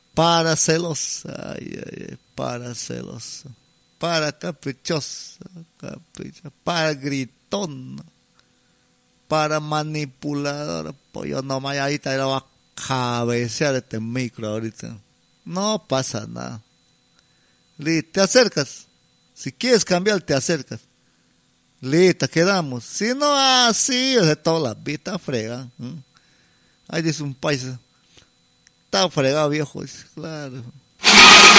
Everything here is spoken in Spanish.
para celosa, para celosa, para caprichosa, para gritón, para manipulador, pues yo nomás ahorita lo voy a cabecear este micro ahorita. No pasa nada. Te acercas. Si quieres cambiar, te acercas. Listo, quedamos. Si no, así, o sea, toda la vida frega. Ahí dice un paisa. Está fregado, viejo. Dice, claro.